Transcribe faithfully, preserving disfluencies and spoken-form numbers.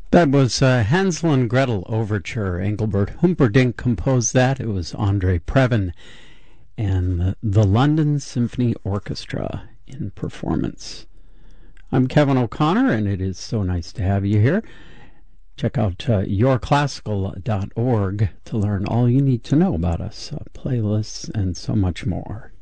That was uh, Hansel and Gretel Overture. Engelbert Humperdinck composed that. It was Andre Previn and the, the London Symphony Orchestra in performance. I'm Kevin O'Connor, and it is so nice to have you here. Check out uh, your classical dot org to learn all you need to know about us, uh, playlists, and so much more.